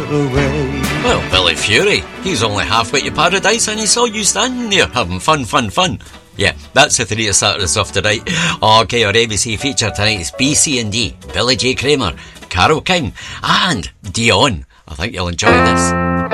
away. Well, Billy Fury, he's only halfway to paradise and he saw you standing there having fun. Yeah, that's the 3 of Saturday Soft tonight. Okay, our ABC feature tonight is BC&D, Billy J. Kramer, Carole King and Dion. I think you'll enjoy this.